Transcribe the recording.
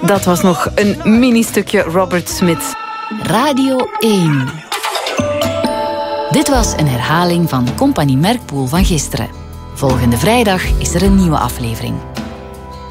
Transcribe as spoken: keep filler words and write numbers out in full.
Dat was nog een mini-stukje Robert Smith. Radio één. Dit was een herhaling van Compagnie Merkpoel van gisteren. Volgende vrijdag is er een nieuwe aflevering.